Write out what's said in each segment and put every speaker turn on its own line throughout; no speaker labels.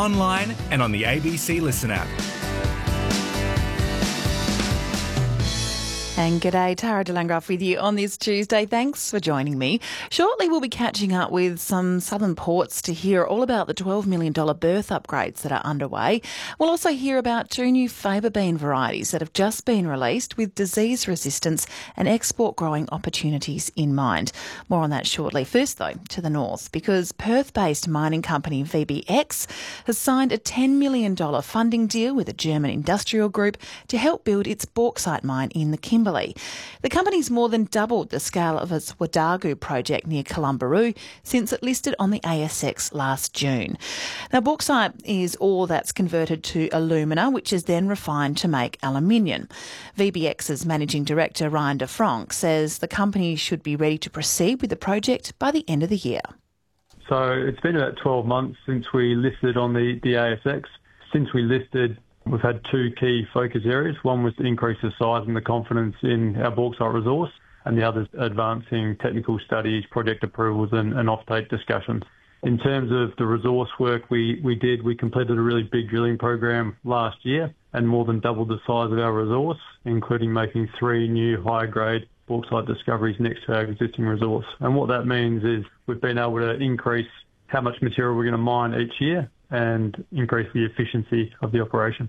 online and on the ABC Listen app.
And g'day, Tara de Landgraf with you on this Tuesday. Thanks for joining me. Shortly we'll be catching up with some southern ports to hear all about the $12 million berth upgrades that are underway. We'll also hear about 2 new faba bean varieties that have just been released with disease resistance and export growing opportunities in mind. More on that shortly. First though, to the north, because Perth-based mining company VBX has signed a $10 million funding deal with a German industrial group to help build its bauxite mine in the Kimberley. The company's more than doubled the scale of its Wadagu project near Columbaroo since it listed on the ASX last June. Now, bauxite is ore that's converted to alumina, which is then refined to make aluminium. VBX's managing director, Ryan de Frank, says the company should be ready to proceed with the project by the end of the year.
So it's been about 12 months since we listed on the ASX. Since we listed, we've had 2 key focus areas. One was to increase the size and the confidence in our bauxite resource, and the other is advancing technical studies, project approvals and offtake discussions. In terms of the resource work we completed a really big drilling program last year and more than doubled the size of our resource, including making 3 new high-grade bauxite discoveries next to our existing resource. And what that means is we've been able to increase how much material we're going to mine each year and increase the efficiency of the operation.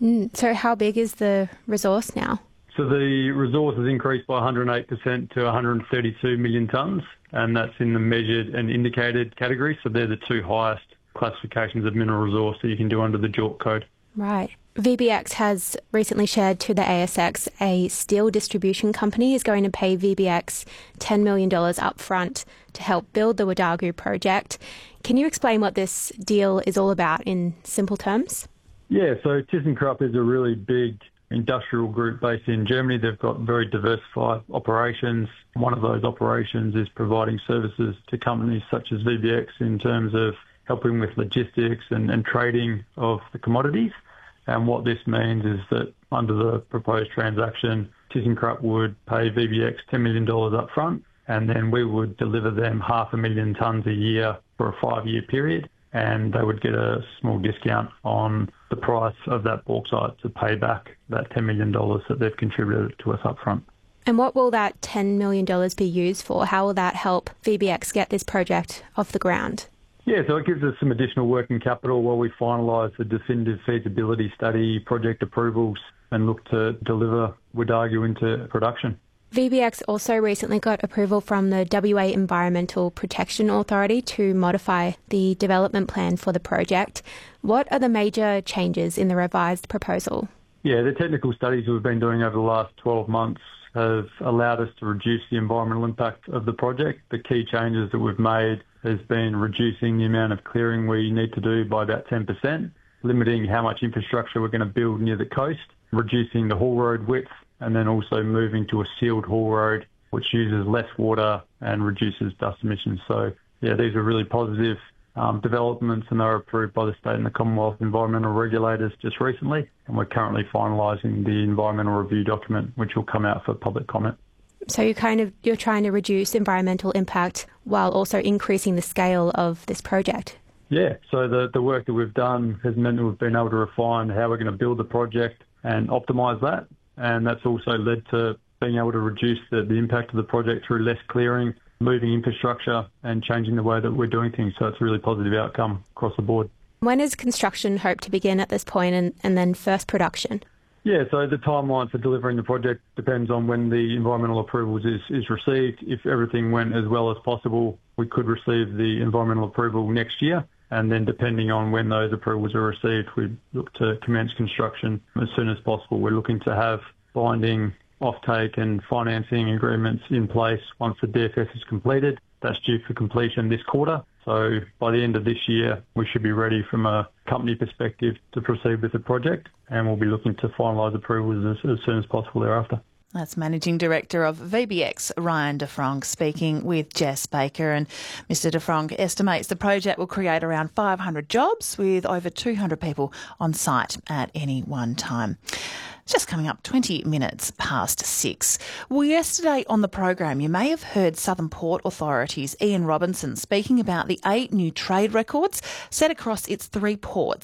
So how big is the resource now?
So the resource has increased by 108% to 132 million tonnes, and that's in the measured and indicated category. So they're the 2 highest classifications of mineral resource that you can do under the JORC code.
Right. VBX has recently shared to the ASX a steel distribution company is going to pay VBX $10 million upfront to help build the Wadagu project. Can you explain what this deal is all about in simple terms?
Yeah, so ThyssenKrupp is a really big industrial group based in Germany. They've got very diversified operations. One of those operations is providing services to companies such as VBX in terms of helping with logistics and trading of the commodities. And what this means is that under the proposed transaction, ThyssenKrupp would pay VBX $10 million up front, and then we would deliver them 500,000 tonnes a year for a 5-year period, and they would get a small discount on the price of that bauxite to pay back that $10 million that they've contributed to us up front.
And what will that $10 million be used for? How will that help VBX get this project off the ground?
Yeah, so it gives us some additional working capital while we finalise the definitive feasibility study, project approvals, and look to deliver Wadagu into production.
VBX also recently got approval from the WA Environmental Protection Authority to modify the development plan for the project. What are the major changes in the revised proposal?
Yeah, the technical studies we've been doing over the last 12 months have allowed us to reduce the environmental impact of the project. The key changes that we've made has been reducing the amount of clearing we need to do by about 10%, limiting how much infrastructure we're going to build near the coast, reducing the haul road width, and then also moving to a sealed haul road, which uses less water and reduces dust emissions. So, yeah, these are really positive developments, and they were approved by the state and the Commonwealth environmental regulators just recently, and we're currently finalising the environmental review document, which will come out for public comment.
So you're trying to reduce environmental impact while also increasing the scale of this project.
Yeah, so the work that we've done has meant that we've been able to refine how we're going to build the project and optimise that, and that's also led to being able to reduce the impact of the project through less clearing, moving infrastructure and changing the way that we're doing things. So it's a really positive outcome across the board.
When is construction hoped to begin at this point and then first production?
Yeah, so the timeline for delivering the project depends on when the environmental approvals is received. If everything went as well as possible, we could receive the environmental approval next year. And then depending on when those approvals are received, we look to commence construction as soon as possible. We're looking to have binding offtake and financing agreements in place once the DFS is completed. That's due for completion this quarter. So by the end of this year, we should be ready from a company perspective to proceed with the project, and we'll be looking to finalise approvals as soon as possible thereafter.
That's Managing Director of VBX, Ryan de Frank, speaking with Jess Baker. And Mr de Frank estimates the project will create around 500 jobs with over 200 people on site at any one time. Just coming up 20 minutes past 6. Well, yesterday on the program, you may have heard Southern Port Authority's Ian Robinson speaking about the 8 new trade records set across its 3 ports